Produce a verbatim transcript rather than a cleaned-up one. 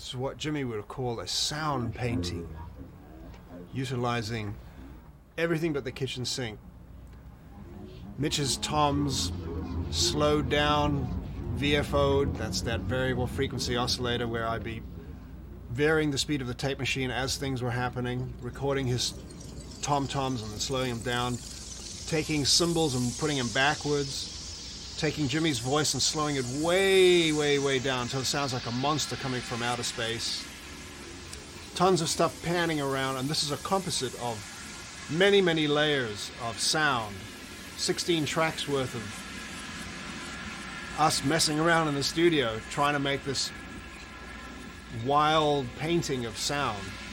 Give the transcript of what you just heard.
This is what Jimmy would call a sound painting, utilizing everything but the kitchen sink. Mitch's toms slowed down, V F O'd, that's that variable frequency oscillator where I'd be varying the speed of the tape machine as things were happening, recording his tom-toms and then slowing them down, taking cymbals and putting them backwards, taking Jimmy's voice and slowing it way, way, way down until it sounds like a monster coming from outer space. Tons of stuff panning around, and this is a composite of many, many layers of sound. sixteen tracks worth of us messing around in the studio trying to make this wild painting of sound.